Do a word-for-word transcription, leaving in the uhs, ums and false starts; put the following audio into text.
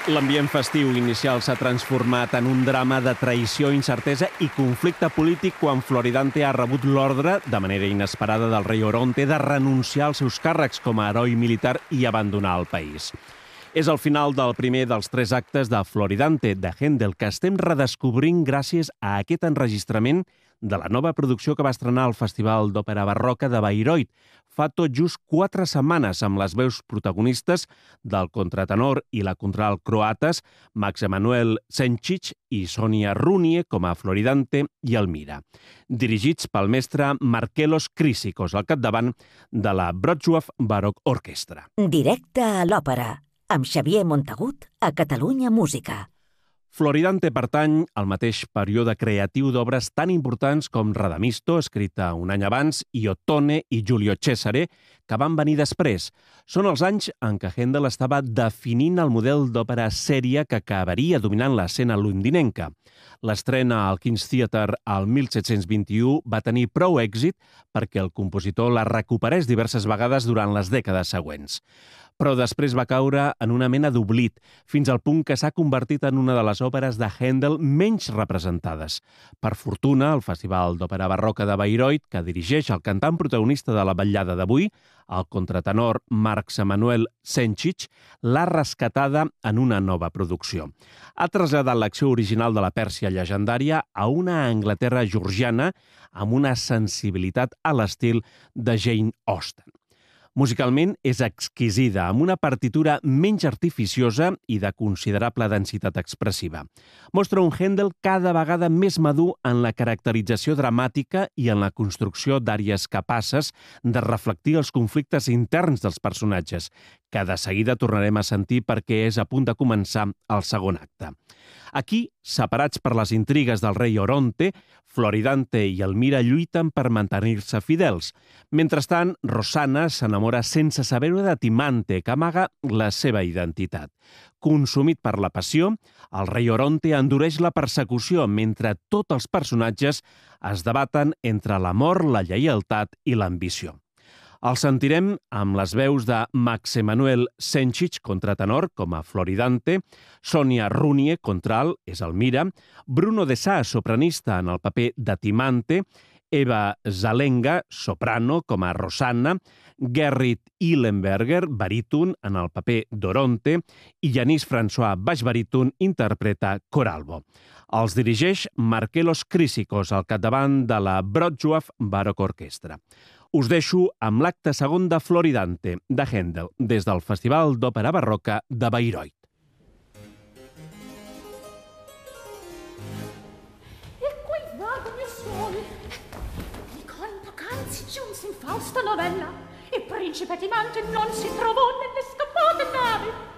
L'ambient festiu inicial s'ha transformat en un drama de traïció, incertesa i conflicte polític quan Floridante ha rebut l'ordre, de manera inesperada, del rei Oronte de renunciar als seus càrrecs com a heroi militar i abandonar el país. És el final del primer dels tres actes de Floridante, de Händel, que estem redescobrint gràcies a aquest enregistrament de la nova producció que va estrenar al Festival d'Òpera Barroca de Bayreuth fa tot just quatre setmanes, amb les veus protagonistes del contratenor i la contralt croates Max Emanuel Senčić i Sonja Runie com a Floridante i Elmira, dirigits pel mestre Markelos Chrysikos al capdavant de la Wrocław Baroque Orchestra. Directe a l'òpera, amb Xavier Montagut a Catalunya Música. Floridante pertany al mateix període creatiu d'obres tan importants com Radamisto, escrita un any abans, i Ottone i Giulio Cesare, que van venir després. Són els anys en què Händel estava definint el model d'òpera sèria que acabaria dominant l'escena londinenca. L'estrena al King's Theatre al mil set-cents vint-i-u va tenir prou èxit perquè el compositor la recuperés diverses vegades durant les dècades següents. Però després va caure en una mena d'oblit, fins al punt que s'ha convertit en una de les òperes de Händel menys representades. Per fortuna, el Festival d'Òpera Barroca de Bayreuth, que dirigeix el cantant protagonista de la vetllada d'avui, el contratenor Max Emanuel Senčić, l'ha rescatada en una nova producció. Ha traslladat l'acció original de la Pèrsia llegendària a una Anglaterra georgiana amb una sensibilitat a l'estil de Jane Austen. Musicalment és exquisida, amb una partitura menys artificiosa i de considerable densitat expressiva. Mostra un Händel cada vegada més madur en la caracterització dramàtica i en la construcció d'àries capaces de reflectir els conflictes interns dels personatges, que de seguida tornarem a sentir perquè és a punt de començar el segon acte. Aquí, separats per les intrigues del rei Oronte, Floridante i Elmira lluiten per mantenir-se fidels. Mentrestant, Rosanna s'enamora sense saber-ho de Timante, que amaga la seva identitat. Consumit per la passió, el rei Oronte endureix la persecució, mentre tots els personatges es debaten entre l'amor, la lleialtat i l'ambició. El sentirem amb les veus de Max Emanuel Senčić, contratenor, com a Floridante, Sonja Runie, contralt, és Elmira, Bruno de Sá, sopranista, en el paper de Timante, Eva Zelenga, soprano, com a Rosanna, Gerrit Ihlenberger, baríton, en el paper d'Oronte, i Yanis François, baix baríton, interpreta Coralbo. Els dirigeix Markelos Chrysikos, al capdavant de la Wrocław Baroque Orchestra. Us deixo amb l'acte segon de Floridante, de Händel, des del Festival d'Òpera Barroca de Bayreuth. E qui vado mio sole, di con poc'anzi giunse in Fausta novella, il principe Timante non si trovò nelle scappate navi.